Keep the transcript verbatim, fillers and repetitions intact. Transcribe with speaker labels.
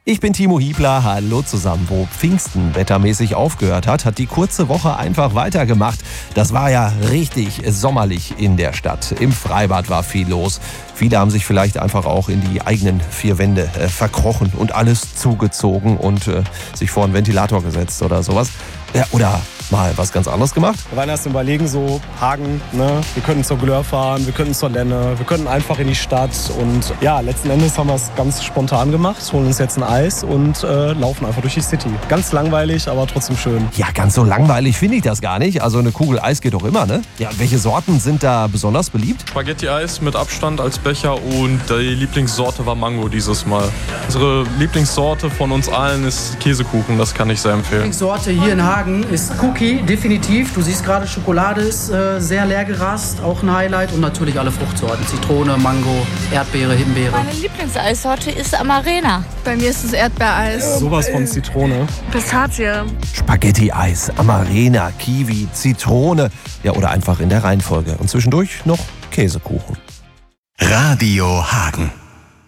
Speaker 1: Ich bin Timo Hiebler, hallo zusammen. Wo Pfingsten wettermäßig aufgehört hat, hat die kurze Woche einfach weitergemacht. Das war ja richtig sommerlich in der Stadt. Im Freibad war viel los. Viele haben sich vielleicht einfach auch in die eigenen vier Wände äh, verkrochen und alles zugezogen und äh, sich vor einen Ventilator gesetzt oder sowas. Ja, oder mal was ganz anderes gemacht.
Speaker 2: Wir waren erst überlegen, so Hagen, ne? Wir könnten zur Glör fahren, wir könnten zur Lenne, wir könnten einfach in die Stadt. Und ja, letzten Endes haben wir es ganz spontan gemacht, holen uns jetzt ein Eis und äh, laufen einfach durch die City. Ganz langweilig, aber trotzdem schön.
Speaker 1: Ja, ganz so langweilig finde ich das gar nicht. Also eine Kugel Eis geht doch immer, ne? Ja, und welche Sorten sind da besonders beliebt?
Speaker 3: Spaghetti-Eis mit Abstand als Becher und die Lieblingssorte war Mango dieses Mal. Unsere Lieblingssorte von uns allen ist Käsekuchen, das kann ich sehr empfehlen.
Speaker 4: Die Lieblingssorte hier in Hagen ist Cookie, definitiv. Du siehst gerade, Schokolade ist äh, sehr leer gerast, auch ein Highlight. Und natürlich alle Fruchtsorten, Zitrone, Mango, Erdbeere, Himbeere.
Speaker 5: Meine Lieblingseissorte ist Amarena.
Speaker 6: Bei mir ist es Erdbeereis.
Speaker 2: Sowas von Zitrone.
Speaker 6: Pistazie.
Speaker 1: Spaghetti-Eis, Amarena, Kiwi, Zitrone. Ja, oder einfach in der Reihenfolge. Und zwischendurch noch Käsekuchen.
Speaker 7: Radio Hagen.